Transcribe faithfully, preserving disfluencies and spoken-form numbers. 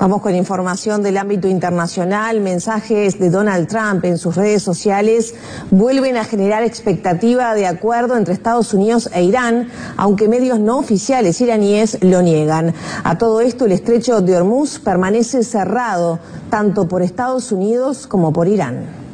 Vamos con información del ámbito internacional. Mensajes de Donald Trump en sus redes sociales vuelven a generar expectativa de acuerdo entre Estados Unidos e Irán, aunque medios no oficiales iraníes lo niegan. A todo esto, el estrecho de Hormuz permanece cerrado tanto por Estados Unidos como por Irán.